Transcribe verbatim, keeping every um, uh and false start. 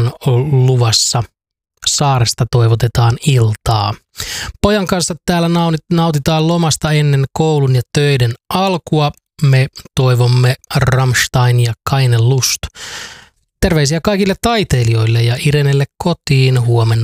on luvassa. Saaresta toivotetaan iltaa. Pojan kanssa täällä nautitaan lomasta ennen koulun ja töiden alkua. Me toivomme Rammstein ja Keine Lust. Terveisiä kaikille taiteilijoille ja Irenelle kotiin. Huomenna